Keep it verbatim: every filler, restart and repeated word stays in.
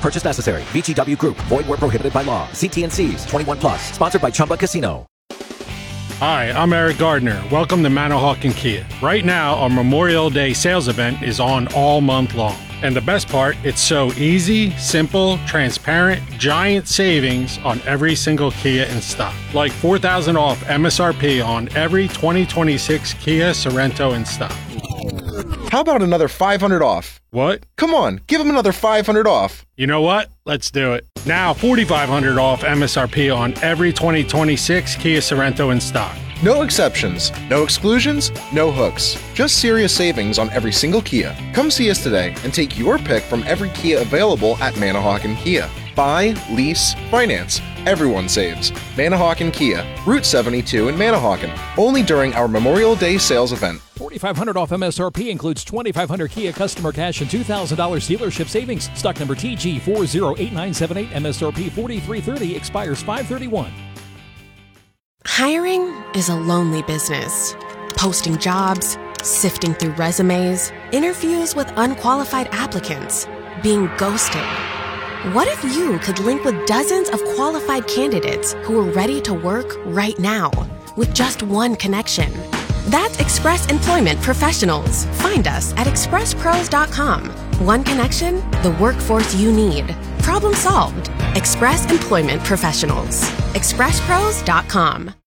purchase necessary. V G W Group. Void where prohibited by law. See T N Cs. twenty-one plus. Sponsored by Chumba Casino. Hi, I'm Eric Gardner. Welcome to Manahawkin Kia. Right now, our Memorial Day sales event is on all month long. And the best part, it's so easy, simple, transparent, giant savings on every single Kia in stock. Like four thousand dollars off M S R P on every twenty twenty-six Kia Sorento in stock. How about another five hundred dollars off? What? Come on, give him another five hundred dollars off. You know what? Let's do it. Now, forty-five hundred dollars off M S R P on every twenty twenty-six Kia Sorento in stock. No exceptions, no exclusions, no hooks. Just serious savings on every single Kia. Come see us today and take your pick from every Kia available at Manahawkin Kia. Buy, lease, finance. Everyone saves. Manahawkin Kia, Route seventy-two in Manahawkin. Only during our Memorial Day sales event. forty-five hundred dollars off M S R P includes twenty-five hundred Kia customer cash and two thousand dollars dealership savings. Stock number T G four zero eight nine seven eight. M S R P forty-three thirty. Expires five thirty-one. Hiring is a lonely business. Posting jobs, sifting through resumes, interviews with unqualified applicants, being ghosted. What if you could link with dozens of qualified candidates who are ready to work right now with just one connection? That's Express Employment Professionals. Find us at express pros dot com. One connection, the workforce you need. Problem solved. Express Employment Professionals. express pros dot com.